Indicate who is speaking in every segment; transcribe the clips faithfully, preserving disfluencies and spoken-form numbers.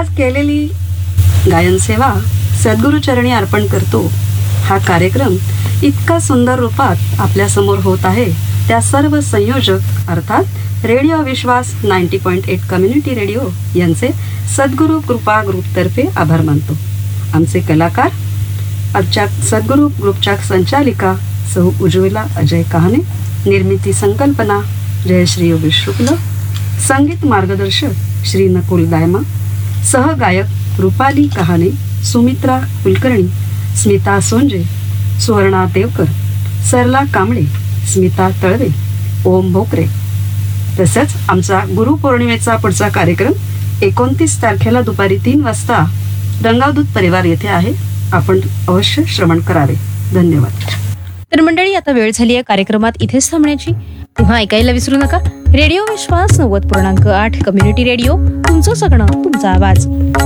Speaker 1: आज केलेली गायन सेवा सद्गुरुचरणी अर्पण करतो. हा कार्यक्रम इतका सुंदर रूपात आपल्यासमोर होत आहे त्या सर्व संयोजक अर्थात रेडिओ विश्वास ninety point eight community radio यांचे सद्गुरू कृपा ग्रुपतर्फे आभार मानतो. आमचे कलाकार आजच्या सद्गुरू ग्रुपच्या संचालिका सौ उज्ज्वला अजय कहाणे, निर्मिती संकल्पना जयश्री योगेश शुक्ल, संगीत मार्गदर्शक श्री नकुल दायमा, सहगायक रुपाली कहाणे, सुमित्रा कुलकर्णी, स्मिता सोंजे, सुवर्णा देवकर, सरला कांबळे, स्मिता तळवे, ओम भोकरे. तसंच आमचा गुरुपौर्णिमेचा पुढचा कार्यक्रम एकोणतीस तारखेला दुपारी तीन वाजता रंगावदूत परिवार येथे आहे. आपण अवश्य श्रवण करावे. धन्यवाद.
Speaker 2: तर मंडळी, आता वेळ झाली आहे कार्यक्रमात इथेच थांबण्याची. तेव्हा ऐकायला विसरू नका रेडिओ विश्वास नव्वद पूर्णांक आठ कम्युनिटी रेडिओ, तुमचं सगळं तुमचा आवाज.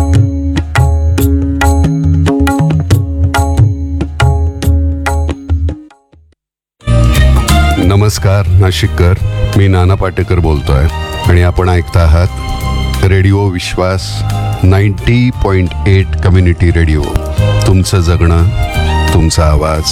Speaker 3: नमस्कार नाशिककर, मी नाना पाटेकर बोलतोय आणि आपण ऐकता आहात रेडिओ विश्वास ninety point eight community radio, तुमचं जगणं तुमचा आवाज.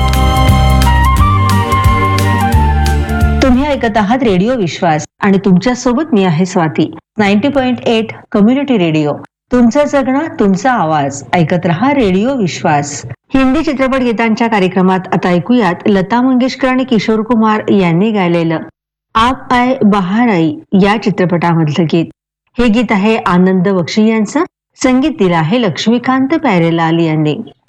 Speaker 4: तुम्ही ऐकत आहात रेडिओ विश्वास आणि तुमच्या सोबत मी आहे Swati. Ninety point eight community radio, तुमचं जगणं तुमचा आवाज. ऐकत रहा रेडिओ विश्वास. हिंदी चित्रपट गीतांच्या कार्यक्रमात आता ऐकूयात लता मंगेशकर आणि किशोर कुमार यांनी गायलेलं आप आए बहार आई या चित्रपटामधलं गीत. हे गीत आहे आनंद बक्षी यांचं. संगीत दिलं आहे लक्ष्मीकांत प्यारेलाल यांनी.